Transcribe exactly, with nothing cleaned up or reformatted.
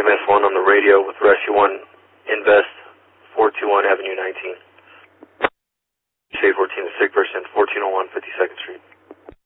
M S one on the radio with Rescue one, Invest, four two one Avenue nineteen. Shade fourteen, the sick person, fourteen oh one fifty-second Street.